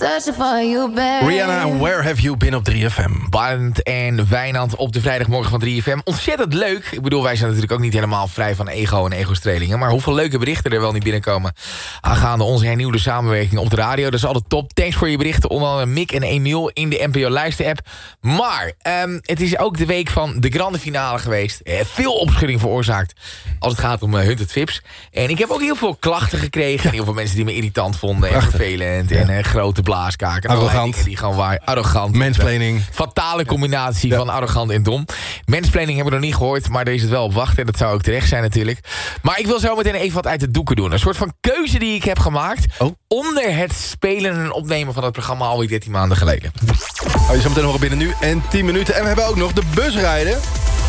searching for you, babe. Rihanna, Where Have You Been op 3FM. Barend en Wijnand op de vrijdagmorgen van 3FM. Ontzettend leuk. Ik bedoel, wij zijn natuurlijk ook niet helemaal vrij van ego en ego-strelingen. Maar hoeveel leuke berichten er wel niet binnenkomen aangaande onze hernieuwde samenwerking op de radio. Dat is altijd top. Thanks voor je berichten. Onder andere Mick en Emiel in de NPO Luister-app. Maar het is ook de week van de grande finale geweest. Veel opschudding veroorzaakt als het gaat om Hunted Vips. En ik heb ook heel veel klachten gekregen. Heel veel mensen die me irritant vonden en vervelend. En grote blaaskaken. Arrogant. Die gewoon waar. Arrogant. Mansplaining. Fatale combinatie van arrogant en dom. Mansplaining hebben we nog niet gehoord, maar daar is het wel op wachten. Dat zou ook terecht zijn natuurlijk. Maar ik wil zo meteen even wat uit de doeken doen. Een soort van keuze die ik heb gemaakt onder het spelen en opnemen van het programma alweer 13 maanden geleden. Je zo meteen horen binnen nu en 10 minuten. En we hebben ook nog de busrijden.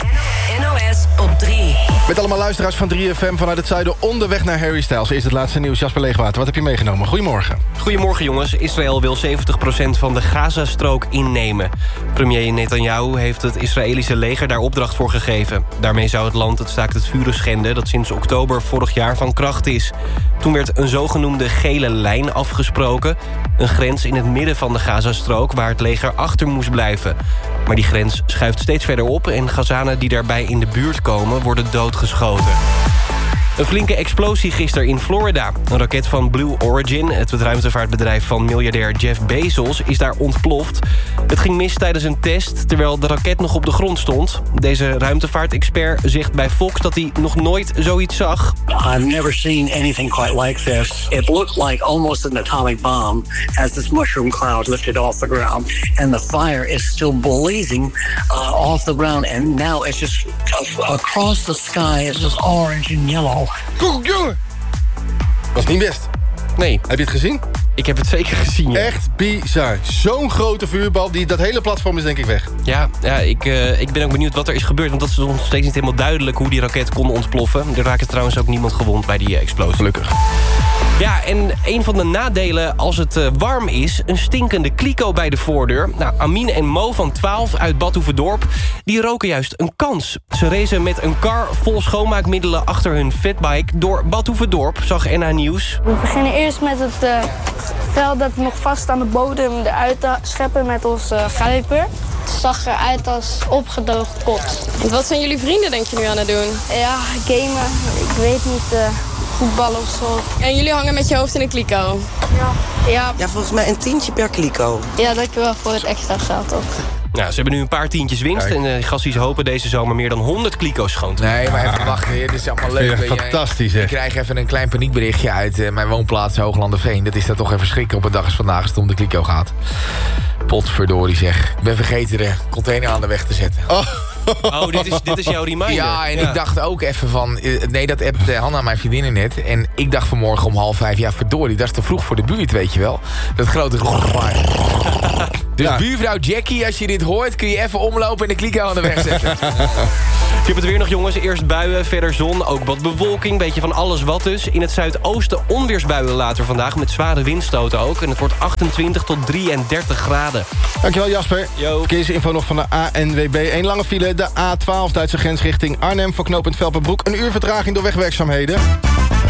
NOS op 3. Met allemaal luisteraars van 3FM vanuit het zuiden onderweg naar Harry Styles. Eerst het laatste nieuws. Jasper Leegwater, wat heb je meegenomen? Goedemorgen. Goedemorgen jongens. Israël wil 70% van de Gazastrook innemen. Premier Netanyahu heeft het Israëlische leger daar opdracht voor gegeven. Daarmee zou het land het staakt het vuren schenden dat sinds oktober vorig jaar van kracht is. Toen werd een zogenoemde gele lijn afgesproken. Een grens in het midden van de Gazastrook waar het leger achter moest blijven. Maar die grens schuift steeds verder op en Gazanen die daarbij in de buurt komen worden doodgeschoten. Een flinke explosie gisteren in Florida. Een raket van Blue Origin, het ruimtevaartbedrijf van miljardair Jeff Bezos, is daar ontploft. Het ging mis tijdens een test, terwijl de raket nog op de grond stond. Deze ruimtevaartexpert zegt bij Fox dat hij nog nooit zoiets zag. I've never seen anything quite like this. It looked like almost an atomic bomb as this mushroom cloud lifted off the ground. And the fire is still blazing off the ground. And now it's just across the sky. It's just orange and yellow. Jongen! Was niet best. Nee. Heb je het gezien? Ik heb het zeker gezien. Ja. Echt bizar. Zo'n grote vuurbal. Dat hele platform is denk ik weg. Ja, ik ben ook benieuwd wat er is gebeurd. Want dat is nog steeds niet helemaal duidelijk hoe die raket kon ontploffen. Er raakte trouwens ook niemand gewond bij die explosie. Gelukkig. Ja, en een van de nadelen als het warm is, een stinkende kliko bij de voordeur. Nou, Amin en Mo van 12 uit Bad Hoeverdorp, die roken juist een kans. Ze racen met een car vol schoonmaakmiddelen achter hun fatbike door Bad Hoeverdorp, zag NH Nieuws. We beginnen eerst met het vel dat nog vast aan de bodem eruit te scheppen met onze grijper. Het zag eruit als opgedoogd kot. Wat zijn jullie vrienden denk je nu aan het doen? Ja, gamen. Ik weet niet, voetballen of zo. En jullie hangen met je hoofd in een kliko? Ja. Ja, volgens mij een tientje per kliko. Ja, dankjewel voor het extra geld ook. Nou, ze hebben nu een paar tientjes winst. En de gasties hopen deze zomer meer dan 100 kliko's schoon te maken. Nee, maar even wachten. Dit is allemaal leuk. Fantastisch, hè? Ik krijg even een klein paniekberichtje uit mijn woonplaats Hooglanderveen. Dat is dat toch even schrikken op een dag als vandaag als het om de kliko gaat. Potverdorie zeg. Ik ben vergeten de container aan de weg te zetten. Oh, dit is jouw reminder. Ja, en ik dacht ook even van... Nee, dat appt Hanna, mijn vriendin, net. En ik dacht vanmorgen om 4:30... Ja, verdorie, dat is te vroeg voor de buurt, weet je wel. Dat grote gevaar. Dus buurvrouw Jackie, als je dit hoort... kun je even omlopen en de kliko aan de weg zetten. Ik heb het weer nog, jongens. Eerst buien, verder zon, ook wat bewolking. Beetje van alles wat dus. In het zuidoosten onweersbuien later vandaag... met zware windstoten ook. En het wordt 28 tot 33 graden. Dankjewel Jasper. Yo. Verkeersinfo nog van de ANWB. Een lange file, de A12 Duitse grens richting Arnhem... voor knooppunt Velpenbroek. Een uur vertraging door wegwerkzaamheden.